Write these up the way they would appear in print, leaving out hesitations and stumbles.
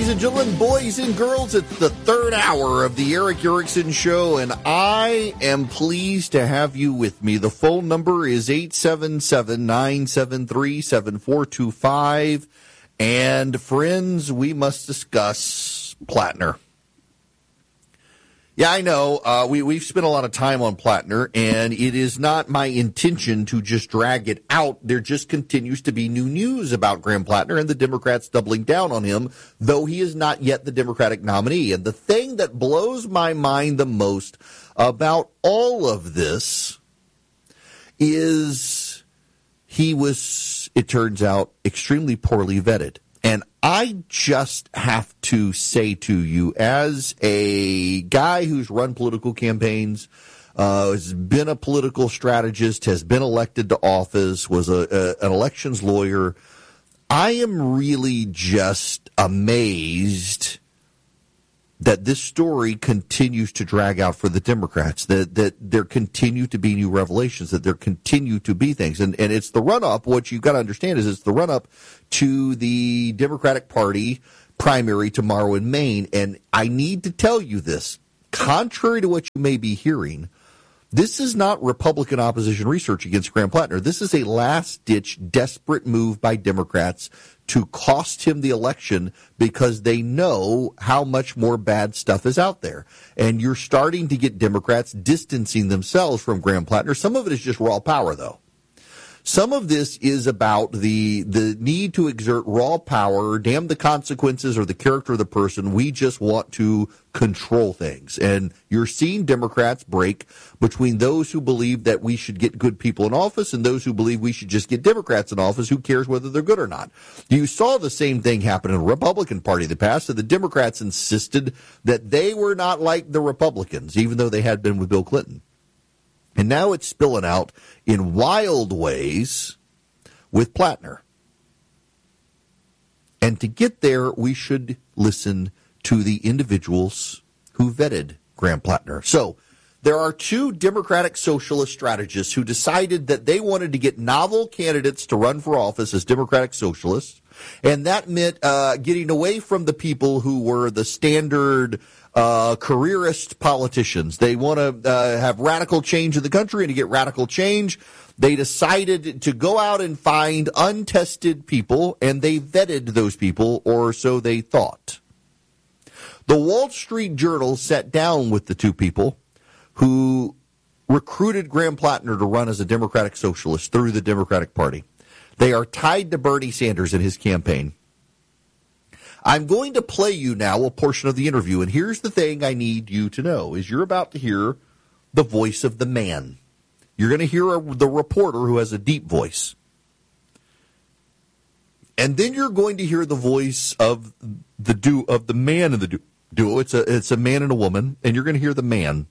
ladies and gentlemen, boys and girls. It's the third hour of the Erick Erickson Show, and I am pleased to have you with me. The phone number is 877-973-7425. And friends, we must discuss Plattner. Yeah, I know. We've spent a lot of time on Plattner, and it is not my intention to just drag it out. There just continues to be new news about Graham Plattner and the Democrats doubling down on him, though he is not yet the Democratic nominee. And the thing that blows my mind the most about all of this is he was, it turns out, extremely poorly vetted. And I just have to say to you, as a guy who's run political campaigns, has been a political strategist, has been elected to office, was an elections lawyer, I am really just amazed that this story continues to drag out for the Democrats, that there continue to be new revelations, that there continue to be things. And it's the run-up. What you've got to understand is it's the run-up to the Democratic Party primary tomorrow in Maine. And I need to tell you this. Contrary to what you may be hearing, this is not Republican opposition research against Graham Plattner. This is a last-ditch, desperate move by Democrats to cost him the election because they know how much more bad stuff is out there. And you're starting to get Democrats distancing themselves from Graham Plattner. Some of it is just raw power, though. Some of this is about the need to exert raw power, damn the consequences or the character of the person. We just want to control things. And you're seeing Democrats break between those who believe that we should get good people in office and those who believe we should just get Democrats in office. Who cares whether they're good or not? You saw the same thing happen in the Republican Party in the past. So the Democrats insisted that they were not like the Republicans, even though they had been with Bill Clinton. And now it's spilling out in wild ways with Plattner. And to get there, we should listen to the individuals who vetted Graham Plattner. So there are two Democratic socialist strategists who decided that they wanted to get novel candidates to run for office as Democratic socialists. And that meant getting away from the people who were the standard careerist politicians. They want to have radical change in the country, and to get radical change, they decided to go out and find untested people, and they vetted those people, or so they thought. The Wall Street Journal sat down with the two people who recruited Graham Plattner to run as a Democratic socialist through the Democratic Party. They are tied to Bernie Sanders in his campaign. I'm going to play you now a portion of the interview, and here's the thing I need you to know, is you're about to hear the voice of the man. You're going to hear the reporter who has a deep voice. And then you're going to hear the voice of the man in the duo. It's a man and a woman, and you're going to hear the man.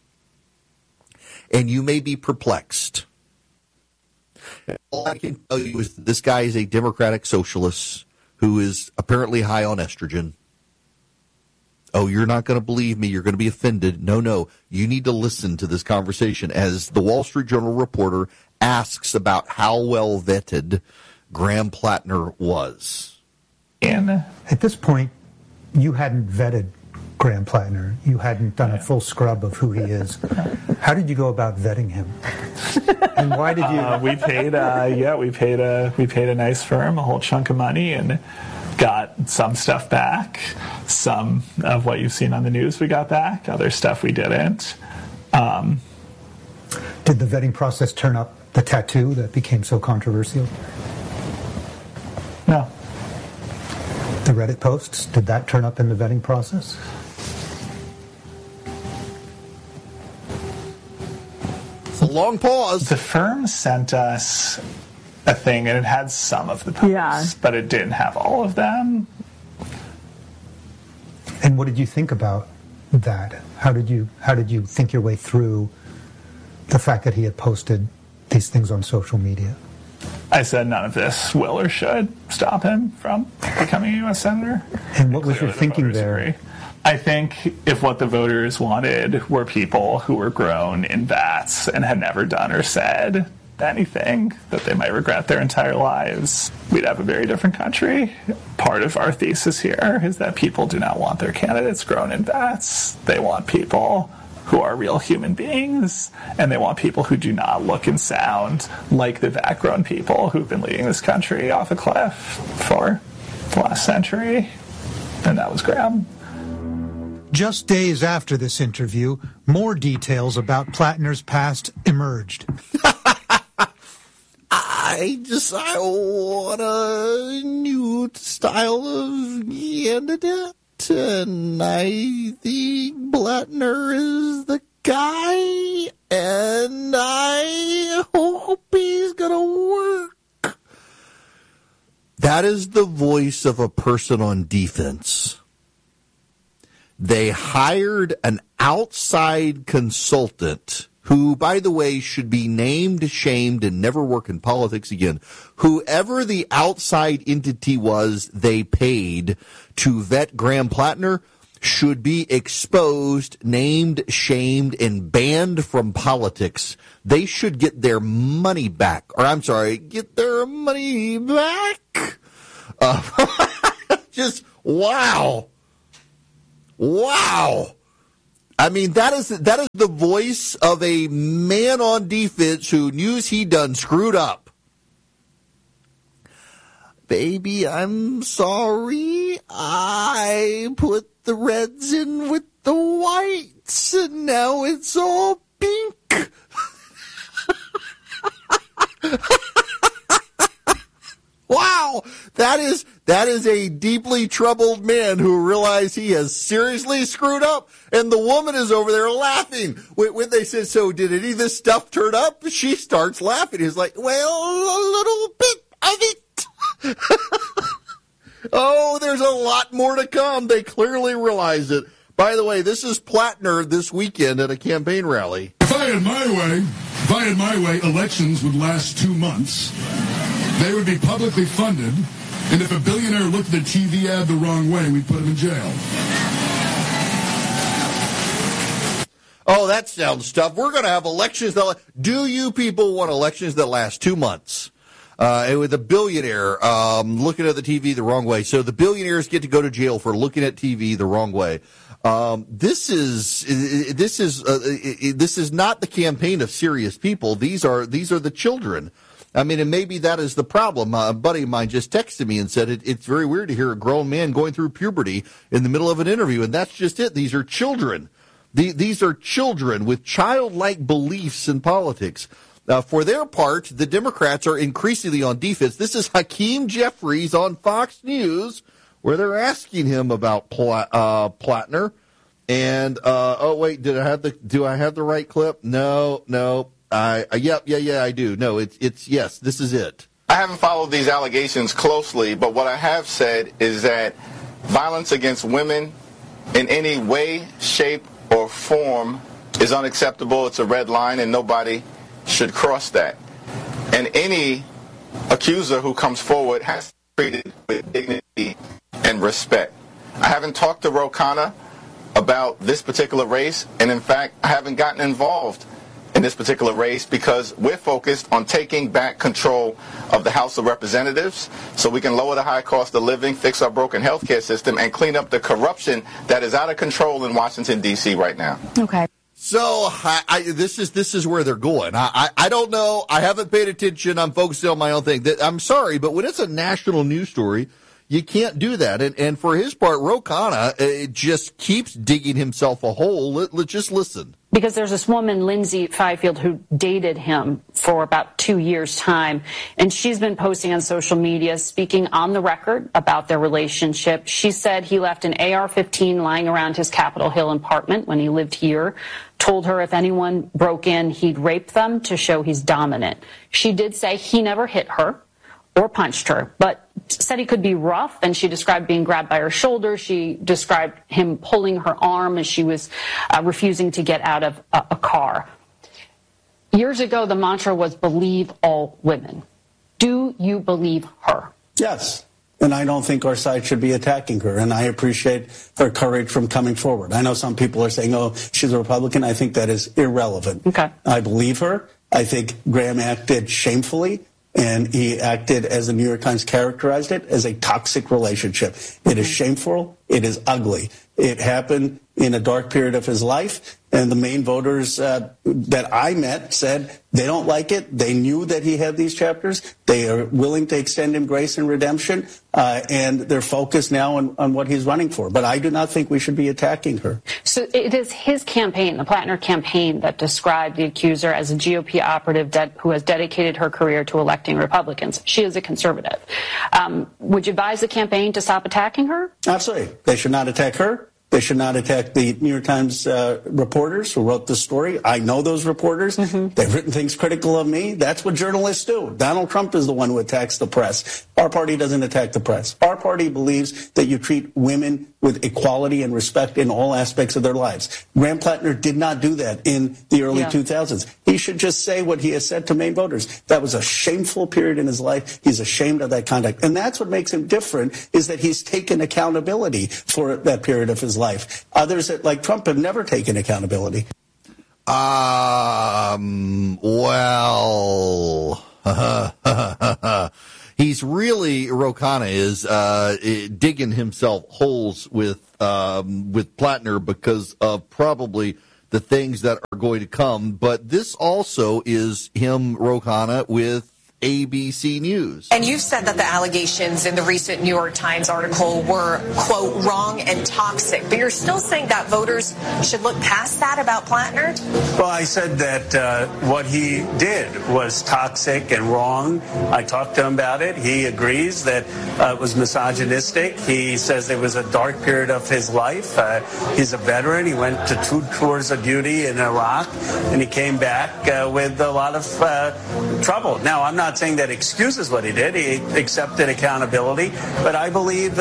And you may be perplexed. All I can tell you is that this guy is a Democratic socialist who is apparently high on estrogen. Oh, you're not going to believe me. You're going to be offended. No. You need to listen to this conversation as the Wall Street Journal reporter asks about how well vetted Graham Plattner was. And at this point, you hadn't vetted Graham Plattner. You hadn't done a full scrub of who he is. How did you go about vetting him? And why did you? We paid a nice firm a whole chunk of money and got some stuff back. Some of what you've seen on the news we got back. Other stuff we didn't. Did the vetting process turn up the tattoo that became so controversial? No. The Reddit posts, did that turn up in the vetting process? It's a long pause. The firm sent us a thing, and it had some of the posts, but it didn't have all of them. And what did you think about that? How did you think your way through the fact that he had posted these things on social media? I said none of this will or should stop him from becoming a U.S. Senator. And what was your thinking there? Agree. I think if what the voters wanted were people who were grown in vats and had never done or said anything that they might regret their entire lives, we'd have a very different country. Part of our thesis here is that people do not want their candidates grown in vats. They want people who are real human beings, and they want people who do not look and sound like the vat-grown people who've been leading this country off a cliff for the last century. And that was Graham. Just days after this interview, more details about Plattner's past emerged. I want a new style of candidate, and I think Plattner is the guy, and I hope he's gonna work. That is the voice of a person on defense. They hired an outside consultant who, by the way, should be named, shamed, and never work in politics again. Whoever the outside entity was they paid to vet Graham Plattner should be exposed, named, shamed, and banned from politics. They should get their money back. Get their money back. Just, wow. Wow. I mean, that is the voice of a man on defense who knew he done screwed up. Baby, I'm sorry. I put the reds in with the whites, and now it's all pink. Wow, that is a deeply troubled man who realized he has seriously screwed up, and the woman is over there laughing. When they said, so did any of this stuff turn up? She starts laughing. He's like, well, a little bit of it. Oh, there's a lot more to come. They clearly realize it. By the way, this is Plattner this weekend at a campaign rally. If I had my way, elections would last 2 months. They would be publicly funded, and if a billionaire looked at a TV ad the wrong way, we'd put him in jail. Oh, that sounds tough. We're going to have elections that... Do you people want elections that last 2 months? With a billionaire looking at the TV the wrong way. So the billionaires get to go to jail for looking at TV the wrong way. This is not the campaign of serious people. These are the children. I mean, and maybe that is the problem. A buddy of mine just texted me and said it's very weird to hear a grown man going through puberty in the middle of an interview, and that's just it. These are children. These are children with childlike beliefs in politics. For their part, the Democrats are increasingly on defense. This is Hakeem Jeffries on Fox News, where they're asking him about Plattner. And do I have the right clip? No. Yeah, I do. No, it's yes, this is it. I haven't followed these allegations closely, but what I have said is that violence against women in any way, shape, or form is unacceptable. It's a red line, and nobody should cross that. And any accuser who comes forward has to be treated with dignity and respect. I haven't talked to Ro Khanna about this particular race, and in fact, I haven't gotten involved in this particular race because we're focused on taking back control of the House of Representatives so we can lower the high cost of living, fix our broken healthcare system, and clean up the corruption that is out of control in Washington, D.C. right now. Okay. So this is where they're going. I don't know. I haven't paid attention. I'm focusing on my own thing. I'm sorry, but when it's a national news story, you can't do that. And for his part, Ro Khanna just keeps digging himself a hole. Let's just listen. Because there's this woman, Lindsay Fifield, who dated him for about 2 years' time, and she's been posting on social media, speaking on the record about their relationship. She said he left an AR-15 lying around his Capitol Hill apartment when he lived here, told her if anyone broke in, he'd rape them to show he's dominant. She did say he never hit her or punched her, but said he could be rough, and she described being grabbed by her shoulder. She described him pulling her arm as she was refusing to get out of a car. Years ago, the mantra was believe all women. Do you believe her? Yes. And I don't think our side should be attacking her, and I appreciate her courage from coming forward. I know some people are saying, oh, she's a Republican. I think that is irrelevant. Okay. I believe her, I think Graham acted shamefully, and he acted, as the New York Times characterized it, as a toxic relationship. It is shameful. It is ugly. It happened in a dark period of his life, and the Maine voters that I met said they don't like it. They knew that he had these chapters. They are willing to extend him grace and redemption, and they're focused now on what he's running for. But I do not think we should be attacking her. So it is his campaign, the Plattner campaign, that described the accuser as a GOP operative who has dedicated her career to electing Republicans. She is a conservative. Would you advise the campaign to stop attacking her? Absolutely. They should not attack her. They should not attack the New York Times reporters who wrote this story. I know those reporters. They've written things critical of me. That's what journalists do. Donald Trump is the one who attacks the press. Our party doesn't attack the press. Our party believes that you treat women with equality and respect in all aspects of their lives. Graham Plattner did not do that in the early 2000s. He should just say what he has said to Maine voters. That was a shameful period in his life. He's ashamed of that conduct. And that's what makes him different, is that he's taken accountability for that period of his life. Others, like Trump, have never taken accountability. He's really, Ro Khanna is digging himself holes with Plattner because of probably the things that are going to come. But this also is him, Ro Khanna, with ABC News. And you've said that the allegations in the recent New York Times article were, quote, wrong and toxic. But you're still saying that voters should look past that about Plattner? Well, I said that what he did was toxic and wrong. I talked to him about it. He agrees that it was misogynistic. He says it was a dark period of his life. He's a veteran. He went to 2 tours of duty in Iraq, and he came back with a lot of trouble. Now, I'm not saying that excuses what he did. He accepted accountability, but I believe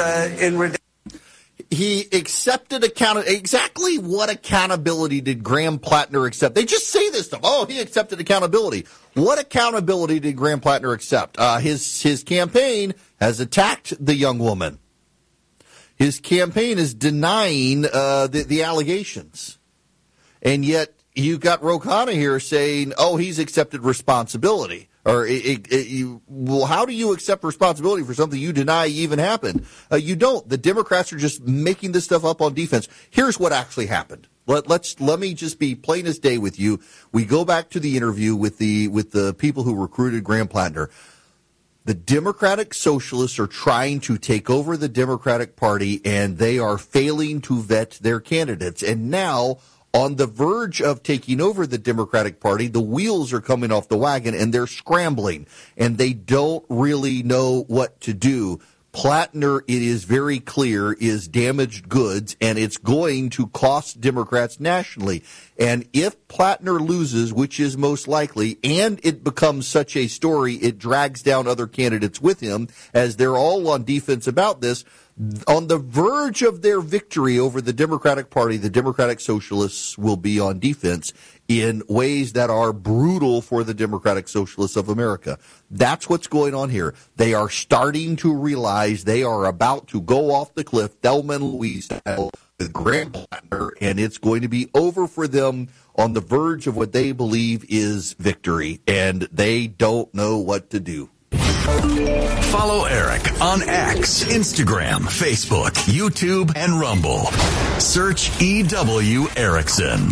he accepted accountability. Exactly what accountability did Graham Plattner accept? They just say this stuff. Oh, he accepted accountability. What accountability did Graham Plattner accept? His campaign has attacked the young woman. His campaign is denying the allegations. And yet you got Ro Khanna here saying, oh, he's accepted responsibility. Or, well, how do you accept responsibility for something you deny even happened? You don't. The Democrats are just making this stuff up on defense. Here's what actually happened. Let me just be plain as day with you. We go back to the interview with the people who recruited Graham Plattner. The Democratic Socialists are trying to take over the Democratic Party, and they are failing to vet their candidates. And now, on the verge of taking over the Democratic Party, the wheels are coming off the wagon, and they're scrambling, and they don't really know what to do. Plattner, it is very clear, is damaged goods, and it's going to cost Democrats nationally. And if Plattner loses, which is most likely, and it becomes such a story, it drags down other candidates with him, as they're all on defense about this. On the verge of their victory over the Democratic Party, the Democratic Socialists will be on defense in ways that are brutal for the Democratic Socialists of America. That's what's going on here. They are starting to realize they are about to go off the cliff, Thelma and Louise style, with Graham Plattner, and it's going to be over for them on the verge of what they believe is victory, and they don't know what to do. Follow Eric on X, Instagram, Facebook, YouTube, and Rumble. Search EW Erickson.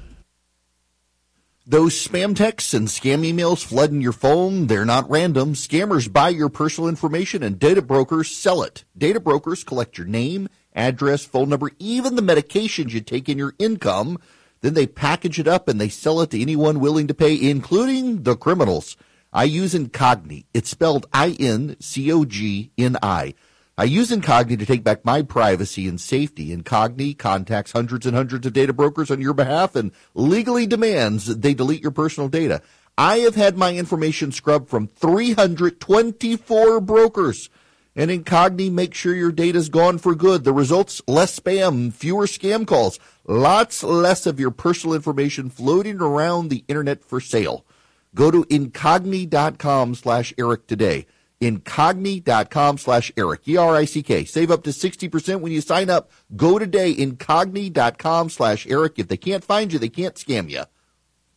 Those spam texts and scam emails flooding your phone, they're not random. Scammers buy your personal information and data brokers sell it. Data brokers collect your name, address, phone number, even the medications you take in your income. Then they package it up and they sell it to anyone willing to pay, including the criminals. I use Incogni. It's spelled I-N-C-O-G-N-I. I use Incogni to take back my privacy and safety. Incogni contacts hundreds and hundreds of data brokers on your behalf and legally demands that they delete your personal data. I have had my information scrubbed from 324 brokers. And Incogni makes sure your data's gone for good. The results, less spam, fewer scam calls, lots less of your personal information floating around the internet for sale. Go to Incogni.com/Eric today. Incogni.com/Eric. E-R-I-C-K. Save up to 60% when you sign up. Go today, Incogni.com/Eric. If they can't find you, they can't scam you.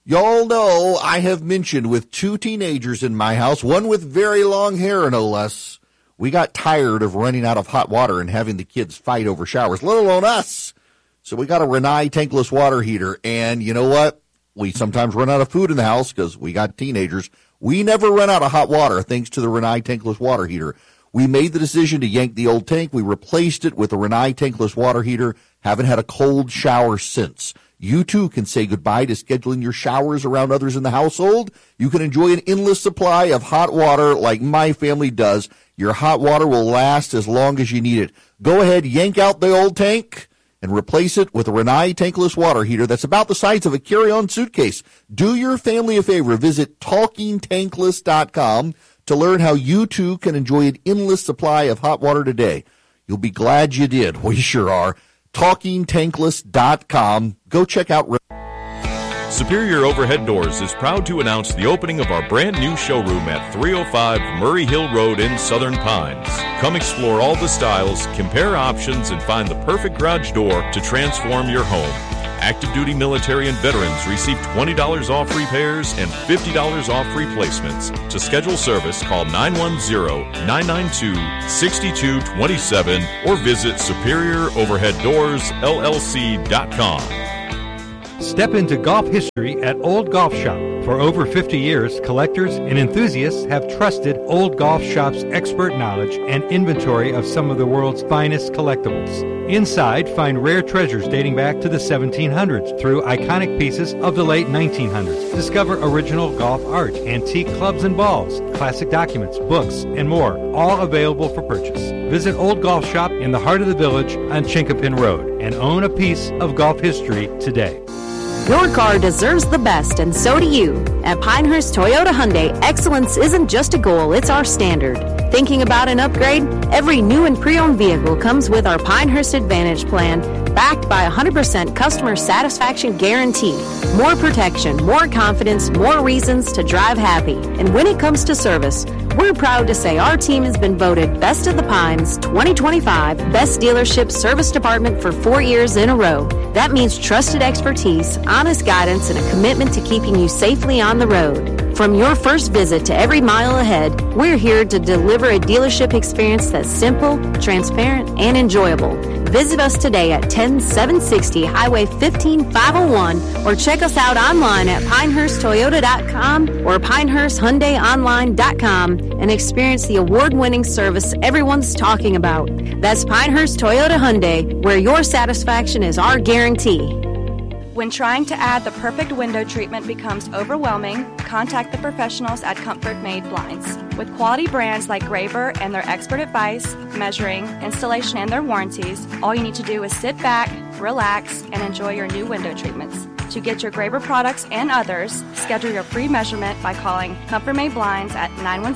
Y'all know I have mentioned with 2 teenagers in my house, one with very long hair, no less, we got tired of running out of hot water and having the kids fight over showers, let alone us. So we got a Rinnai tankless water heater. And you know what? We sometimes run out of food in the house because we got teenagers. We never run out of hot water thanks to the Rinnai tankless water heater. We made the decision to yank the old tank. We replaced it with a Rinnai tankless water heater. Haven't had a cold shower since. You too can say goodbye to scheduling your showers around others in the household. You can enjoy an endless supply of hot water like my family does. Your hot water will last as long as you need it. Go ahead, yank out the old tank and replace it with a Rinnai tankless water heater that's about the size of a carry-on suitcase. Do your family a favor. Visit TalkingTankless.com to learn how you too can enjoy an endless supply of hot water today. You'll be glad you did. We sure are. TalkingTankless.com. Go check out. Superior Overhead Doors is proud to announce the opening of our brand new showroom at 305 Murray Hill Road in Southern Pines. Come explore all the styles, compare options, and find the perfect garage door to transform your home. Active duty military and veterans receive $20 off repairs and $50 off replacements. To schedule service, call 910-992-6227 or visit SuperiorOverheadDoorsLLC.com. Step into golf history at Old Golf Shop. For over 50 years, collectors and enthusiasts have trusted Old Golf Shop's expert knowledge and inventory of some of the world's finest collectibles. Inside, find rare treasures dating back to the 1700s through iconic pieces of the late 1900s. Discover original golf art, antique clubs and balls, classic documents, books, and more, all available for purchase. Visit Old Golf Shop in the heart of the village on Chinkapin Road and own a piece of golf history today. Your car deserves the best, and so do you. At Pinehurst Toyota Hyundai, excellence isn't just a goal, it's our standard. Thinking about an upgrade? Every new and pre-owned vehicle comes with our Pinehurst Advantage plan, backed by 100% customer satisfaction guarantee. More protection, more confidence, more reasons to drive happy. And when it comes to service, we're proud to say our team has been voted Best of the Pines 2025 Best Dealership Service Department for 4 years in a row. That means trusted expertise, honest guidance, and a commitment to keeping you safely on the road. From your first visit to every mile ahead, we're here to deliver a dealership experience that's simple, transparent, and enjoyable. Visit us today at 10760 Highway 15501 or check us out online at PinehurstToyota.com or PinehurstHyundaiOnline.com and experience the award-winning service everyone's talking about. That's Pinehurst Toyota Hyundai, where your satisfaction is our guarantee. When trying to add the perfect window treatment becomes overwhelming, contact the professionals at Comfort Made Blinds. With quality brands like Graber and their expert advice, measuring, installation, and their warranties, all you need to do is sit back, relax, and enjoy your new window treatments. To get your Graber products and others, schedule your free measurement by calling Comfort Made Blinds at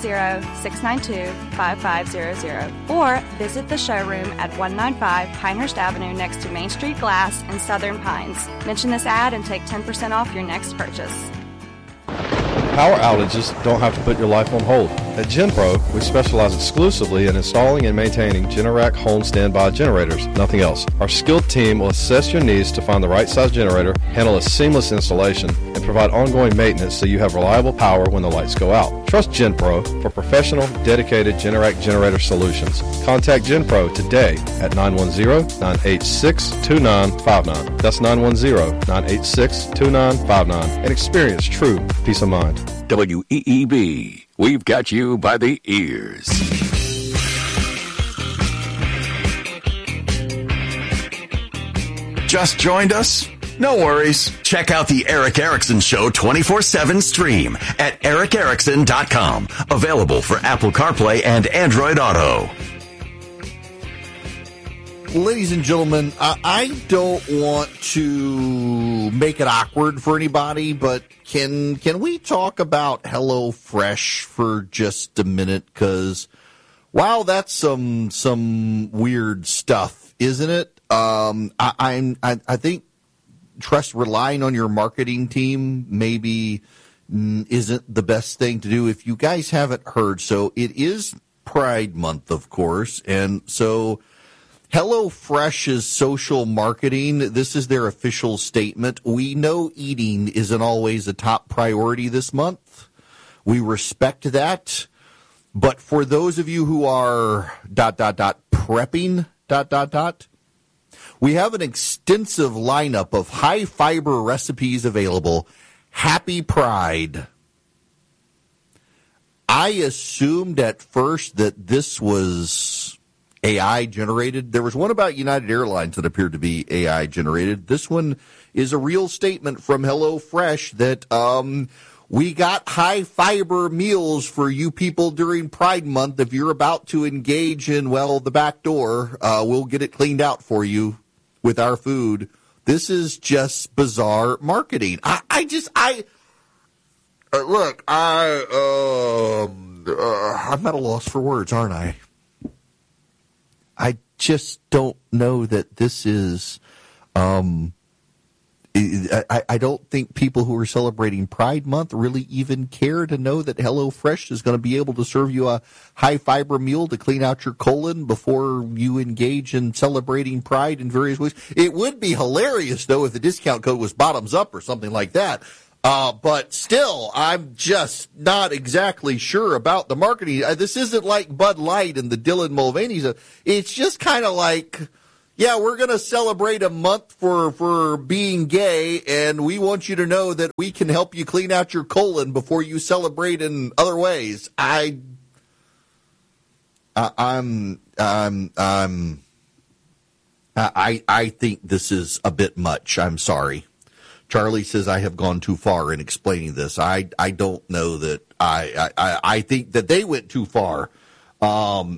910-692-5500 or visit the showroom at 195 Pinehurst Avenue next to Main Street Glass in Southern Pines. Mention this ad and take 10% off your next purchase. Power outages don't have to put your life on hold. At GenPro, we specialize exclusively in installing and maintaining Generac home standby generators, nothing else. Our skilled team will assess your needs to find the right size generator, handle a seamless installation, and provide ongoing maintenance so you have reliable power when the lights go out. Trust GenPro for professional, dedicated Generac generator solutions. Contact GenPro today at 910-986-2959. That's 910-986-2959 and experience true peace of mind. WEEB, we've got you by the ears. Just joined us? No worries. Check out the Eric Erickson Show 24/7 stream at ericerickson.com. Available for Apple CarPlay and Android Auto. Ladies and gentlemen, I don't want to make it awkward for anybody, but can we talk about HelloFresh for just a minute? Because, wow, that's some weird stuff, isn't it? I think relying on your marketing team maybe isn't the best thing to do. If you guys haven't heard, so it is Pride Month, of course, and so HelloFresh's social marketing, this is their official statement. We know eating isn't always a top priority this month. We respect that. But for those of you who are ... prepping ... we have an extensive lineup of high-fiber recipes available. Happy Pride. I assumed at first that this was AI generated. There was one about United Airlines that appeared to be AI generated. This one is a real statement from HelloFresh that we got high-fiber meals for you people during Pride Month. If you're about to engage in, well, the back door, we'll get it cleaned out for you with our food. This is just bizarre marketing. Look, I'm at a loss for words, aren't I? I just don't know that this is, I don't think people who are celebrating Pride Month really even care to know that HelloFresh is going to be able to serve you a high-fiber meal to clean out your colon before you engage in celebrating Pride in various ways. It would be hilarious, though, if the discount code was bottoms up or something like that. But still, I'm just not exactly sure about the marketing. This isn't like Bud Light and the Dylan Mulvaney's. It's just kind of like, yeah, we're going to celebrate a month for being gay, and we want you to know that we can help you clean out your colon before you celebrate in other ways. I think this is a bit much. I'm sorry. Charlie says I have gone too far in explaining this. I don't know that I think that they went too far. We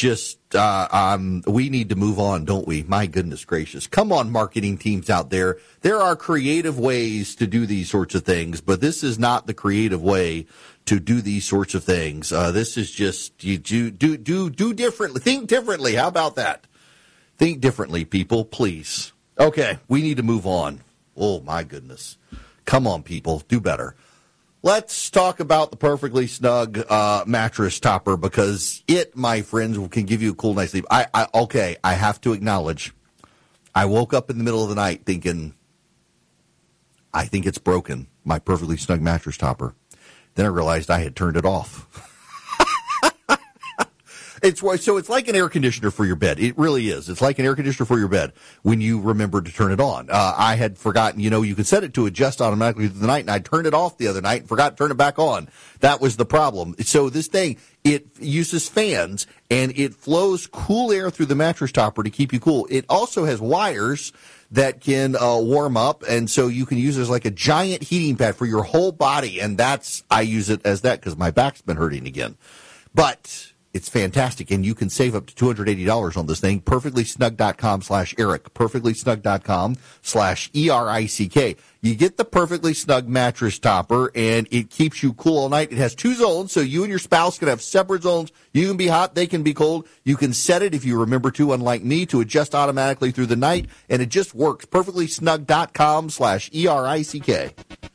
need to move on, don't we? My goodness gracious. Come on, marketing teams out there. There are creative ways to do these sorts of things, but this is not the creative way to do these sorts of things. This is just, you do differently. Think differently. How about that? Think differently, people, please. Okay, we need to move on. Oh, my goodness. Come on, people. Do better. Let's talk about the Perfectly Snug mattress topper, because it, my friends, can give you a cool night's sleep. I have to acknowledge, I woke up in the middle of the night thinking, I think it's broken, my Perfectly Snug mattress topper. Then I realized I had turned it off. It's like an air conditioner for your bed. It really is. It's like an air conditioner for your bed when you remember to turn it on. I had forgotten, you can set it to adjust automatically through the night, and I turned it off the other night and forgot to turn it back on. That was the problem. So this thing, it uses fans, and it flows cool air through the mattress topper to keep you cool. It also has wires that can warm up, and so you can use it as like a giant heating pad for your whole body, and I use it as that because my back's been hurting again. But it's fantastic, and you can save up to $280 on this thing. PerfectlySnug.com/Eric. PerfectlySnug.com/ERICK. You get the Perfectly Snug mattress topper, and it keeps you cool all night. It has 2 zones, so you and your spouse can have separate zones. You can be hot, they can be cold. You can set it, if you remember to, unlike me, to adjust automatically through the night, and it just works. PerfectlySnug.com/ERICK.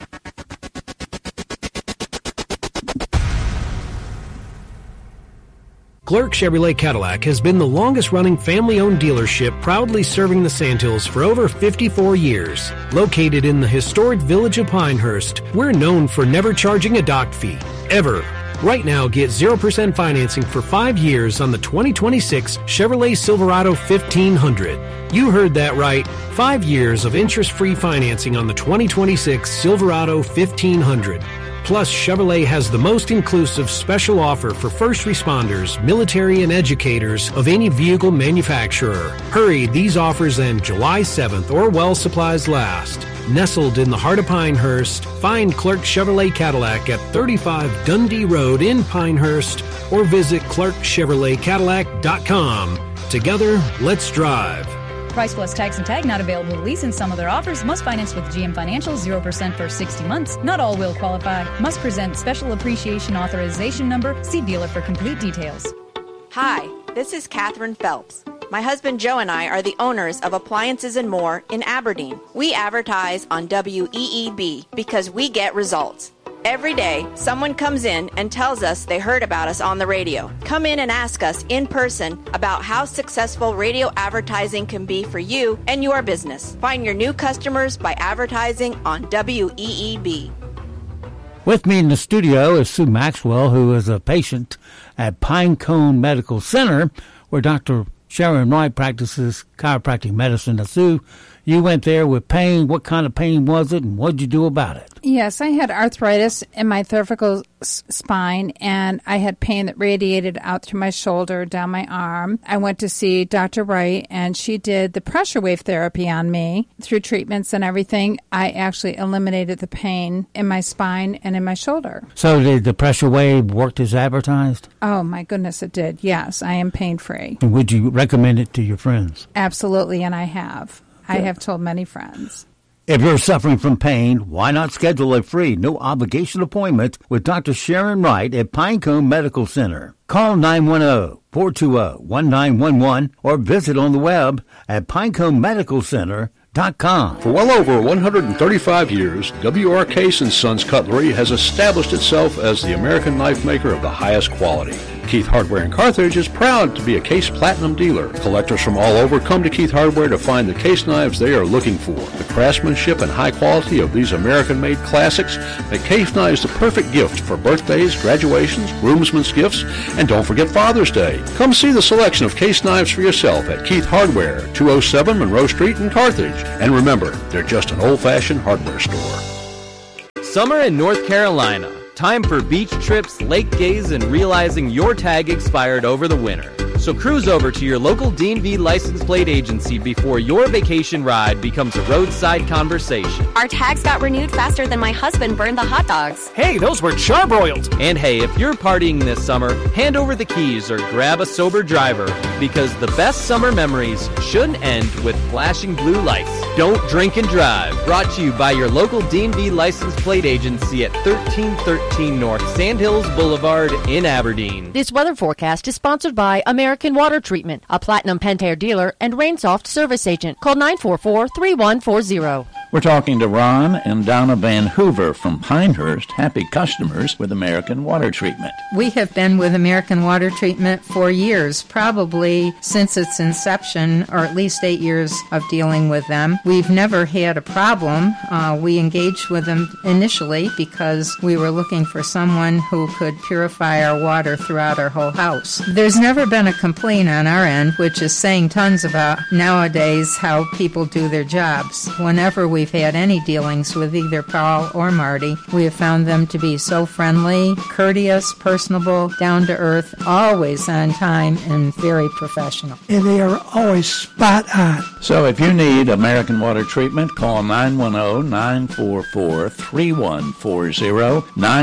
Clark Chevrolet Cadillac has been the longest-running family-owned dealership, proudly serving the Sandhills for over 54 years. Located in the historic village of Pinehurst, we're known for never charging a dock fee, ever. Right now, get 0% financing for 5 years on the 2026 Chevrolet Silverado 1500. You heard that right. 5 years of interest-free financing on the 2026 Silverado 1500. Plus, Chevrolet has the most inclusive special offer for first responders, military, and educators of any vehicle manufacturer. Hurry, these offers end July 7th or while supplies last. Nestled in the heart of Pinehurst, find Clark Chevrolet Cadillac at 35 Dundee Road in Pinehurst or visit ClarkChevroletCadillac.com. Together, let's drive. Price plus tax and tag not available to lease in some other offers. Must finance with GM Financial 0% for 60 months. Not all will qualify. Must present special appreciation authorization number. See dealer for complete details. Hi, this is Catherine Phelps. My husband Joe and I are the owners of Appliances and More in Aberdeen. We advertise on WEEB because we get results. Every day, someone comes in and tells us they heard about us on the radio. Come in and ask us in person about how successful radio advertising can be for you and your business. Find your new customers by advertising on WEEB. With me in the studio is Sue Maxwell, who is a patient at Pinecone Medical Center, where Dr. Sharon Wright practices chiropractic medicine. Now, Sue, you went there with pain. What kind of pain was it, and what did you do about it? Yes, I had arthritis in my cervical spine, and I had pain that radiated out through my shoulder, down my arm. I went to see Dr. Wright, and she did the pressure wave therapy on me. Through treatments and everything, I actually eliminated the pain in my spine and in my shoulder. So did the pressure wave work as advertised? Oh, my goodness, it did. Yes, I am pain-free. And would you recommend it to your friends? Absolutely, and I have. I have told many friends. If you're suffering from pain, why not schedule a free, no-obligation appointment with Dr. Sharon Wright at Pinecone Medical Center? Call 910-420-1911 or visit on the web at pineconemedicalcenter.com. For well over 135 years, W.R. Case & Sons Cutlery has established itself as the American knife maker of the highest quality. Keith Hardware in Carthage is proud to be a Case Platinum dealer. Collectors from all over come to Keith Hardware to find the Case knives they are looking for. The craftsmanship and high quality of these American-made classics make Case knives the perfect gift for birthdays, graduations, groomsmen's gifts, and don't forget Father's Day. Come see the selection of Case knives for yourself at Keith Hardware, 207 Monroe Street in Carthage. And remember, they're just an old-fashioned hardware store. Summer in North Carolina. Time for beach trips, lake gaze, and realizing your tag expired over the winter. So cruise over to your local D&V license plate agency before your vacation ride becomes a roadside conversation. Our tags got renewed faster than my husband burned the hot dogs. Hey, those were charbroiled! And hey, if you're partying this summer, hand over the keys or grab a sober driver, because the best summer memories shouldn't end with flashing blue lights. Don't drink and drive. Brought to you by your local D&V license plate agency at 1313 North Sandhills Boulevard in Aberdeen. This weather forecast is sponsored by American Water Treatment, a Platinum Pentair dealer and Rainsoft service agent. Call 944-3140. We're talking to Ron and Donna Van Hoover from Pinehurst, happy customers with American Water Treatment. We have been with American Water Treatment for years, probably since its inception, or at least 8 years of dealing with them. We've never had a problem. We engaged with them initially because we were looking for someone who could purify our water throughout our whole house. There's never been a complaint on our end, which is saying tons about nowadays how people do their jobs. Whenever we've had any dealings with either Paul or Marty, we have found them to be so friendly, courteous, personable, down to earth, always on time, and very professional. And they are always spot on. So if you need American Water Treatment, call 910-944-3140,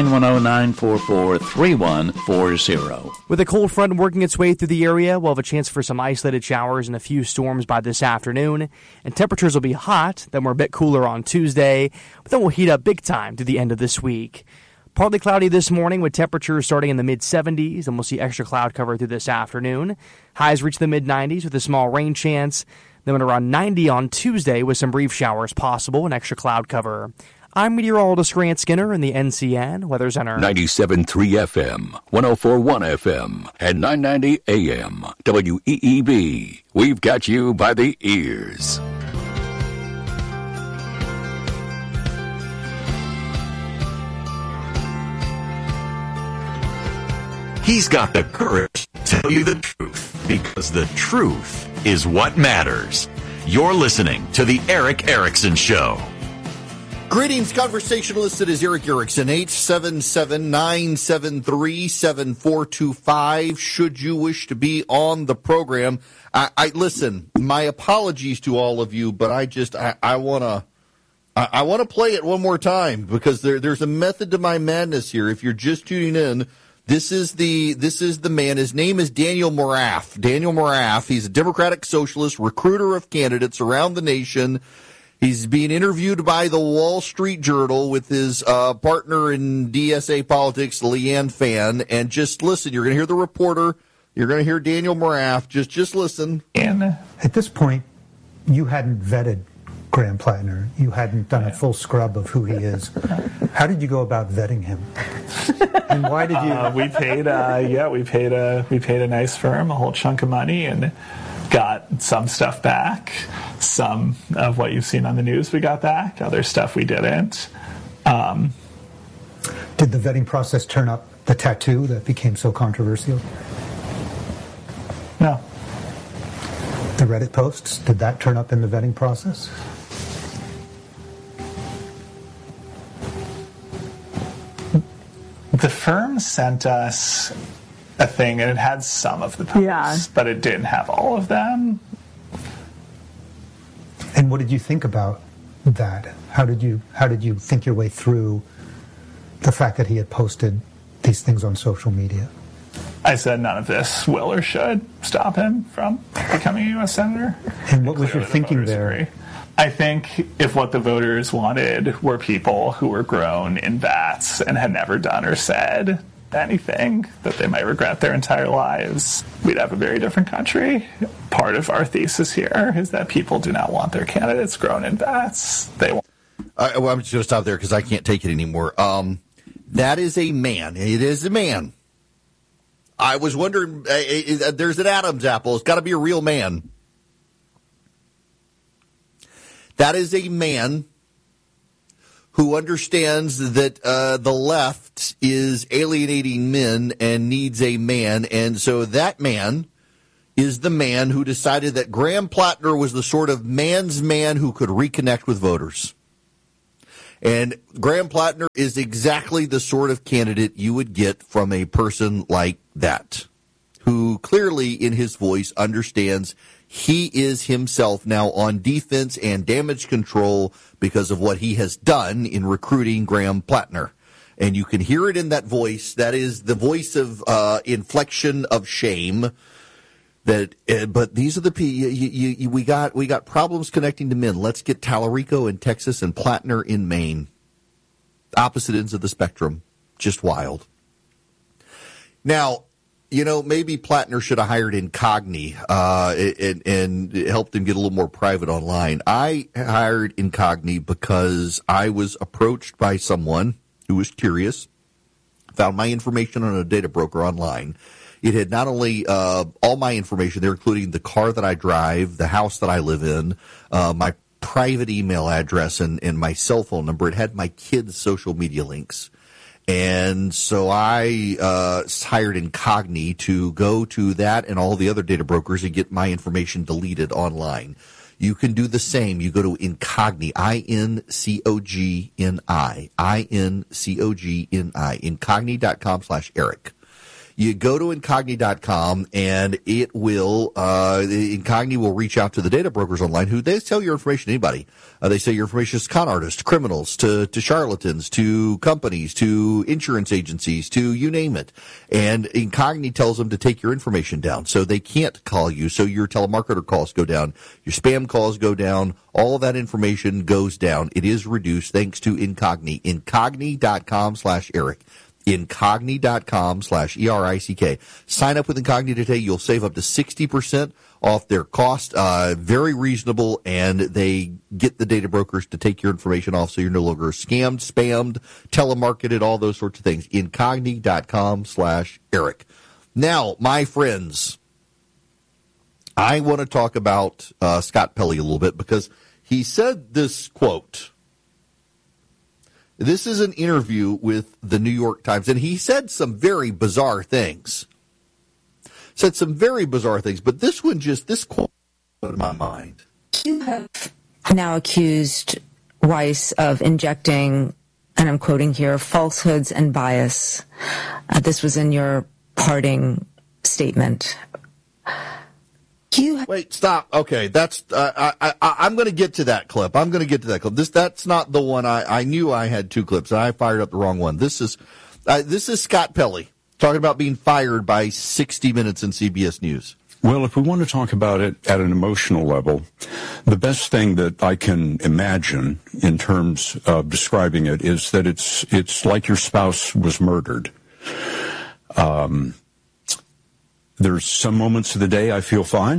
910-944-3140. With a cold front working its way through the area, we'll have a chance for some isolated showers and a few storms by this afternoon, and temperatures will be hot, then we're a bit cooler on Tuesday, but then we'll heat up big time through the end of this week. Partly cloudy this morning with temperatures starting in the mid-70s, and we'll see extra cloud cover through this afternoon. Highs reach the mid-90s with a small rain chance, then at around 90 on Tuesday with some brief showers possible and extra cloud cover. I'm meteorologist Grant Skinner in the NCN Weather Center. 97.3 FM, 104.1 FM, and 990 AM. WEEB. We've got you by the ears. He's got the courage to tell you the truth, because the truth is what matters. You're listening to The Eric Erickson Show. Greetings, conversationalist. It is Eric Erickson, 877-973-7425. Should you wish to be on the program, I listen, my apologies to all of you, but I want to play it one more time, because there's a method to my madness here. If you're just tuning in, this is the man. His name is Daniel Moraff. Daniel Moraff. He's a Democratic Socialist, recruiter of candidates around the nation. He's being interviewed by the Wall Street Journal with his partner in DSA politics, Leanne Fan. And just listen, you're going to hear the reporter. You're going to hear Daniel Moraff. Just listen. At this point, you hadn't vetted Graham Plattner. You hadn't done a full scrub of who he is. How did you go about vetting him? And why did you? We paid a nice firm a whole chunk of money and got some stuff back. Some of what you've seen on the news we got back. Other stuff we didn't. Did the vetting process turn up the tattoo that became so controversial? No. The Reddit posts, did that turn up in the vetting process? The firm sent us a thing, and it had some of the posts, but it didn't have all of them. And what did you think about that? How did you think your way through the fact that he had posted these things on social media? I said none of this will or should stop him from becoming a U.S. Senator. And what was your thinking there? Agree. I think if what the voters wanted were people who were grown in vats and had never done or said anything that they might regret their entire lives, we'd have a very different country. Part of our thesis here is that people do not want their candidates grown in vats. They want. Well, I'm just going to stop there because I can't take it anymore. That is a man. It is a man. I was wondering, there's an Adam's apple. It's got to be a real man. That is a man who understands that the left is alienating men and needs a man. And so that man is the man who decided that Graham Plattner was the sort of man's man who could reconnect with voters. And Graham Plattner is exactly the sort of candidate you would get from a person like that, who clearly in his voice understands he is himself now on defense and damage control because of what he has done in recruiting Graham Plattner. And you can hear it in that voice. That is the voice of inflection of shame. That, but these are the we got problems connecting to men. Let's get Tallarico in Texas and Plattner in Maine. Opposite ends of the spectrum, just wild. Now, maybe Plattner should have hired Incogni and helped him get a little more private online. I hired Incogni because I was approached by someone who was curious, found my information on a data broker online. It had not only all my information there, including the car that I drive, the house that I live in, my private email address, and my cell phone number. It had my kids' social media links. And so I hired Incogni to go to that and all the other data brokers and get my information deleted online. You can do the same. You go to Incogni, Incogni, Incogni, Incogni.com/Eric. You go to Incogni.com and it will, Incogni will reach out to the data brokers online who they sell your information to anybody. They sell your information to con artists, to criminals, to charlatans, to companies, to insurance agencies, to you name it. And Incogni tells them to take your information down so they can't call you. So your telemarketer calls go down, your spam calls go down, all of that information goes down. It is reduced thanks to Incogni. Incogni.com/Eric. Incogni.com/ERICK. Sign up with Incogni today. You'll save up to 60% off their cost. Very reasonable, and they get the data brokers to take your information off so you're no longer scammed, spammed, telemarketed, all those sorts of things. Incogni.com/Eric. Now, my friends, I want to talk about Scott Pelley a little bit because he said this quote. This is an interview with the New York Times, and he said some very bizarre things. But this quote in my mind. You have now accused Weiss of injecting, and I'm quoting here, falsehoods and bias. This was in your parting statement. Wait, stop. Okay, that's. I'm going to get to that clip. That's not the one. I knew I had two clips, and I fired up the wrong one. This is Scott Pelley talking about being fired by 60 Minutes and CBS News. Well, if we want to talk about it at an emotional level, the best thing that I can imagine in terms of describing it is that it's like your spouse was murdered. There's some moments of the day I feel fine.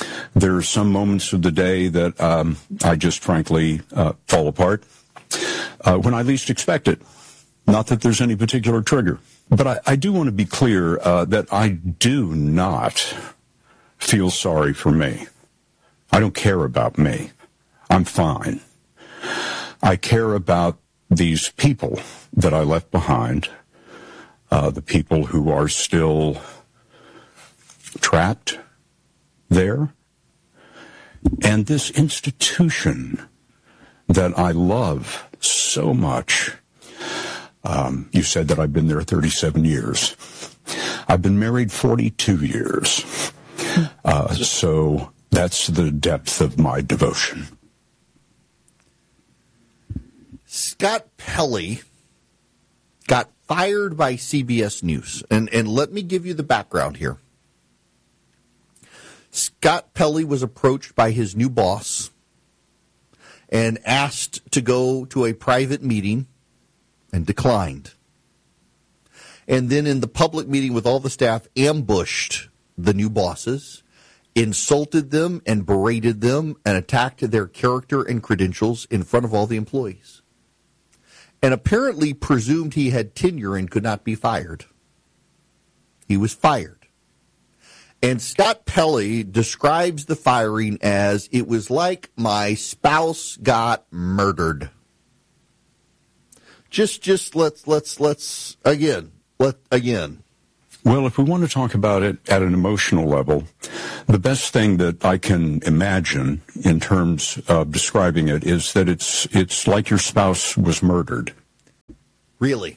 There's some moments of the day that I just frankly fall apart. when I least expect it. Not that there's any particular trigger. But I do want to be clear that I do not feel sorry for me. I don't care about me. I'm fine. I care about these people that I left behind, the people who are still trapped there, and this institution that I love so much. You said that I've been there 37 years. I've been married 42 years. So that's the depth of my devotion. Scott Pelley got fired by CBS News. And let me give you the background here. Scott Pelley was approached by his new boss and asked to go to a private meeting and declined. And then in the public meeting with all the staff, ambushed the new bosses, insulted them and berated them, and attacked their character and credentials in front of all the employees. And apparently presumed he had tenure and could not be fired. He was fired. And Scott Pelley describes the firing as, it was like my spouse got murdered. Just let's again. Well, if we want to talk about it at an emotional level, the best thing that I can imagine in terms of describing it is that it's like your spouse was murdered. Really?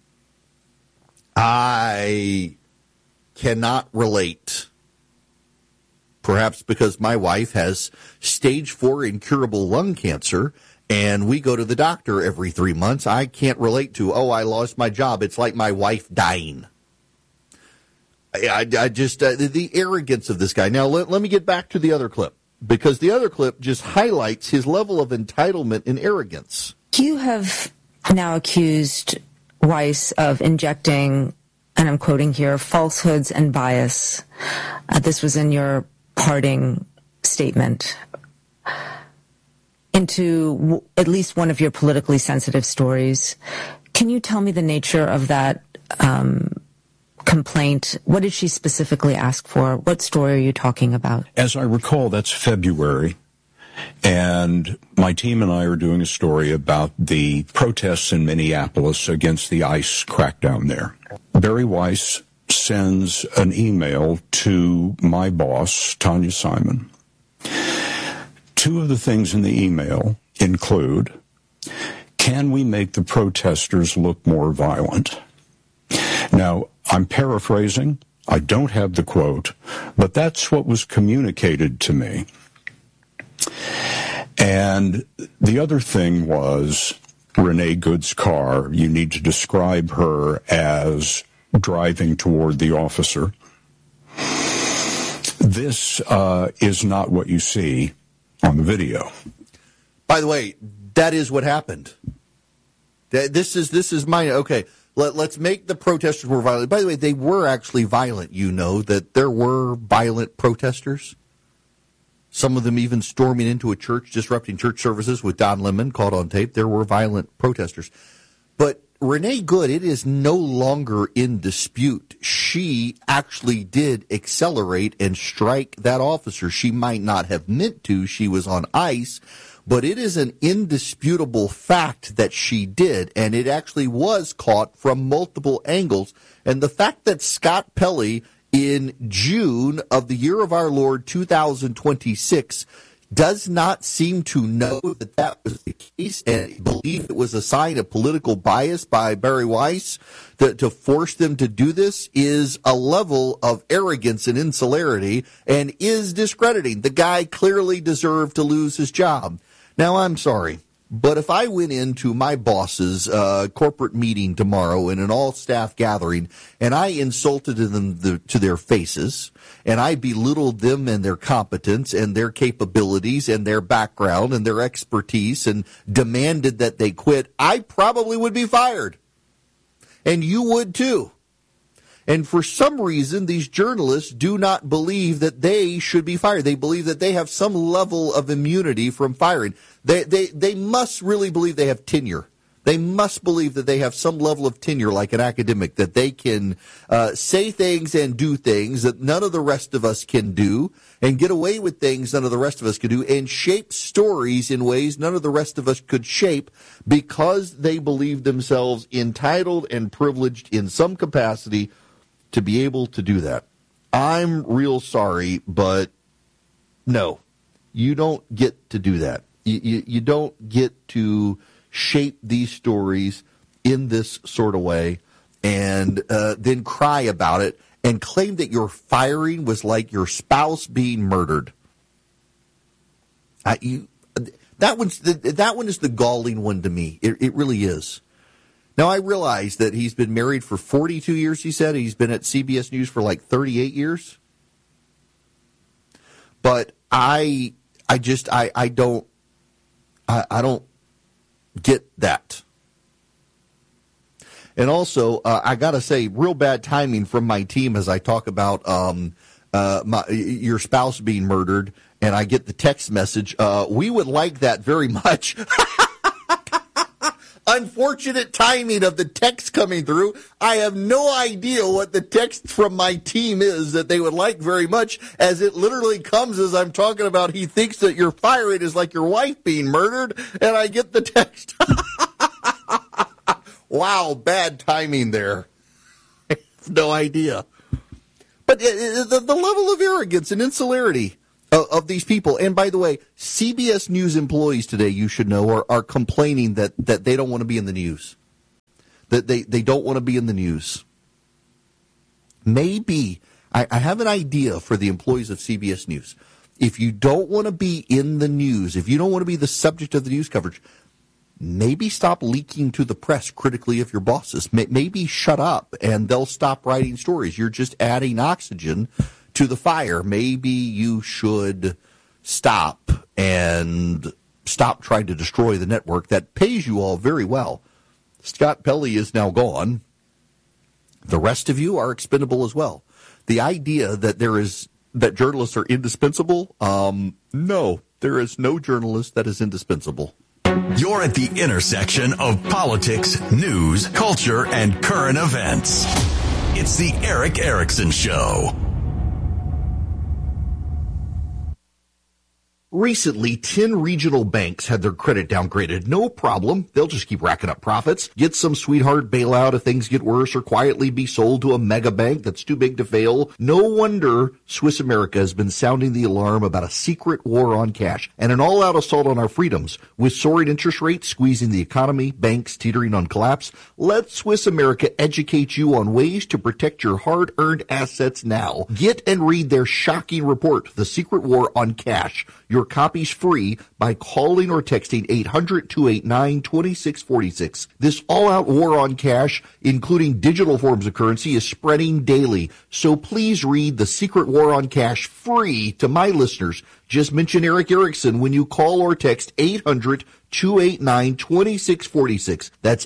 I cannot relate. Perhaps because my wife has stage 4 incurable lung cancer, and we go to the doctor every 3 months. I can't relate to, I lost my job. It's like my wife dying. I just, the arrogance of this guy. Now, let me get back to the other clip, because the other clip just highlights his level of entitlement and arrogance. You have now accused Weiss of injecting, and I'm quoting here, falsehoods and bias. This was in your parting statement, into at least one of your politically sensitive stories. Can you tell me the nature of that complaint? What did she specifically ask for? What story are you talking about? As I recall, that's February, and my team and I are doing a story about the protests in Minneapolis against the ICE crackdown there. Bari Weiss sends an email to my boss, Tanya Simon. Two of the things in the email include, can we make the protesters look more violent? Now, I'm paraphrasing. I don't have the quote, but that's what was communicated to me. And the other thing was Renee Good's car. You need to describe her as driving toward the officer. This is not what you see on the video. By the way, that is what happened. This is mine. Okay, let's make the protesters more violent. By the way, they were actually violent. You know that there were violent protesters. Some of them even storming into a church, disrupting church services with Don Lemon, caught on tape. There were violent protesters. But Renee Good, it is no longer in dispute. She actually did accelerate and strike that officer. She might not have meant to. She was on ice. But it is an indisputable fact that she did, and it actually was caught from multiple angles. And the fact that Scott Pelley, in June of the year of our Lord 2026, does not seem to know that that was the case and believe it was a sign of political bias by Bari Weiss to force them to do this is a level of arrogance and insularity and is discrediting. The guy clearly deserved to lose his job. Now, I'm sorry, but if I went into my boss's corporate meeting tomorrow in an all-staff gathering and I insulted them to their faces and I belittled them and their competence and their capabilities and their background and their expertise and demanded that they quit, I probably would be fired. And you would too. And for some reason, these journalists do not believe that they should be fired. They believe that they have some level of immunity from firing. They must really believe they have tenure. They must believe that they have some level of tenure like an academic, that they can say things and do things that none of the rest of us can do, and get away with things none of the rest of us could do, and shape stories in ways none of the rest of us could shape because they believe themselves entitled and privileged in some capacity to be able to do that. I'm real sorry, but no, you don't get to do that. You don't get to shape these stories in this sort of way and then cry about it and claim that your firing was like your spouse being murdered. That one is the galling one to me. It really is. Now, I realize that he's been married for 42 years, he said. He's been at CBS News for like 38 years. But I don't get that. And also, I got to say, real bad timing from my team as I talk about your spouse being murdered, and I get the text message, we would like that very much. Unfortunate timing of the text coming through. I have no idea what the text from my team is that they would like very much, as it literally comes as I'm talking about he thinks that your firing is like your wife being murdered, and I get the text. Wow, bad timing there. I have no idea. But the level of arrogance and insularity of these people. And by the way, CBS News employees today, you should know, are complaining that they don't want to be in the news. That they don't want to be in the news. Maybe, I have an idea for the employees of CBS News. If you don't want to be in the news, if you don't want to be the subject of the news coverage, maybe stop leaking to the press critically of your bosses. Maybe shut up and they'll stop writing stories. You're just adding oxygen to the fire. Maybe you should stop trying to destroy the network that pays you all very well. Scott Pelley is now gone. The rest of you are expendable as well. The idea that that journalists are indispensable, no, there is no journalist that is indispensable. You're at the intersection of politics, news, culture, and current events. It's the Eric Erickson Show. Recently, 10 regional banks had their credit downgraded. No problem. They'll just keep racking up profits. Get some sweetheart bailout if things get worse, or quietly be sold to a mega bank that's too big to fail. No wonder Swiss America has been sounding the alarm about a secret war on cash and an all-out assault on our freedoms. With soaring interest rates squeezing the economy, banks teetering on collapse, let Swiss America educate you on ways to protect your hard-earned assets now. Get and read their shocking report, The Secret War on Cash. Your copy's free by calling or texting 800-289-2646. This all-out war on cash, including digital forms of currency, is spreading daily. So please read The Secret War on Cash free to my listeners. Just mention Eric Erickson when you call or text 800-289-2646. That's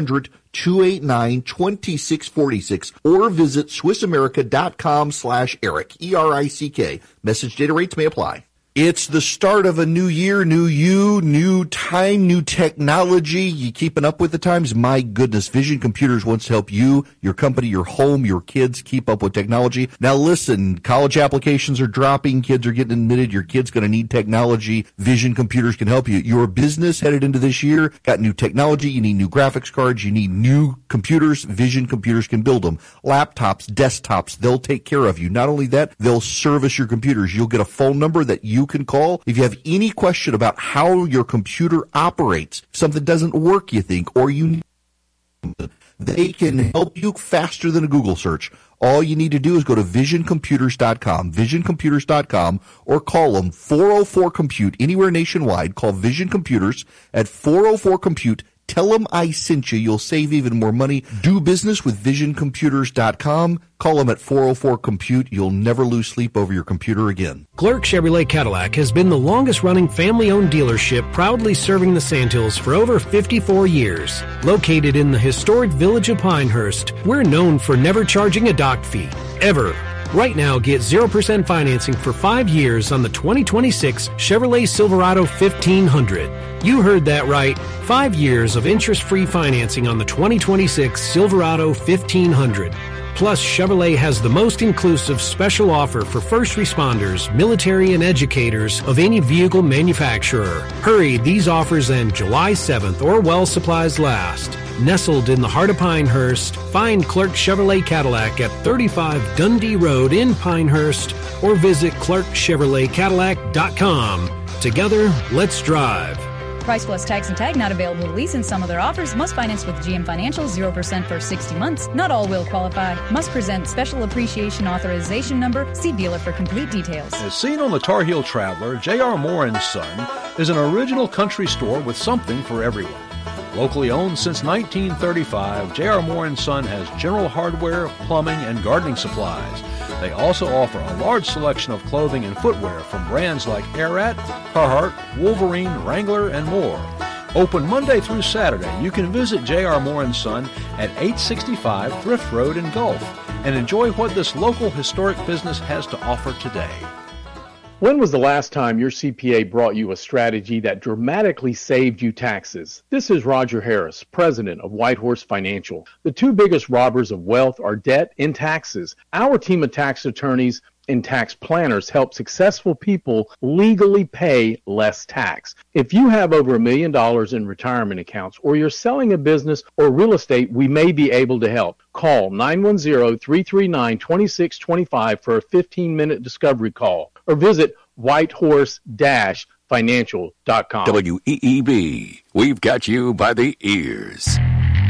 800-289-2646. Or visit SwissAmerica.com/Eric, ERICK. Message data rates may apply. It's the start of a new year, new you, new time, new technology. You keeping up with the times? My goodness, Vision Computers wants to help you, your company, your home, your kids keep up with technology. Now listen, college applications are dropping, kids are getting admitted, your kid's going to need technology. Vision Computers can help you. Your business headed into this year, got new technology, you need new graphics cards, you need new computers. Vision Computers can build them. Laptops, desktops, they'll take care of you. Not only that, they'll service your computers. You'll get a phone number that you can call if you have any question about how your computer operates. If something doesn't work, you think, or you need, they can help you faster than a Google search. All you need to do is go to visioncomputers.com, visioncomputers.com, or call them 404-COMPUTE anywhere nationwide. Call Vision Computers at 404-COMPUTE. Tell them I sent you. You'll save even more money. Do business with visioncomputers.com. Call them at 404-COMPUTE. You'll never lose sleep over your computer again. Clark Chevrolet Cadillac has been the longest-running family-owned dealership, proudly serving the Sandhills for over 54 years. Located in the historic village of Pinehurst, we're known for never charging a dock fee, ever. Right now, get 0% financing for 5 years on the 2026 Chevrolet Silverado 1500. You heard that right. 5 years of interest-free financing on the 2026 Silverado 1500. Plus, Chevrolet has the most inclusive special offer for first responders, military, and educators of any vehicle manufacturer. Hurry, these offers end July 7th or while supplies last. Nestled in the heart of Pinehurst, find Clark Chevrolet Cadillac at 35 Dundee Road in Pinehurst or visit ClarkChevroletCadillac.com. Together, let's drive. Price plus tax and tag not available to lease in some other offers. Must finance with GM Financial 0% for 60 months. Not all will qualify. Must present special appreciation authorization number. See dealer for complete details. As seen on the Tar Heel Traveler, J.R. Moore & Son is an original country store with something for everyone. Locally owned since 1935, J.R. Moore & Son has general hardware, plumbing, and gardening supplies. They also offer a large selection of clothing and footwear from brands like Aerat, Carhartt, Wolverine, Wrangler, and more. Open Monday through Saturday, you can visit J.R. Moore & Son at 865 Thrift Road in Gulf and enjoy what this local historic business has to offer today. When was the last time your CPA brought you a strategy that dramatically saved you taxes? This is Roger Harris, president of Whitehorse Financial. The two biggest robbers of wealth are debt and taxes. Our team of tax attorneys and tax planners help successful people legally pay less tax. If you have over $1 million in retirement accounts or you're selling a business or real estate, we may be able to help. Call 910-339-2625 for a 15-minute discovery call or visit whitehorse-financial.com. WEEB, we've got you by the ears.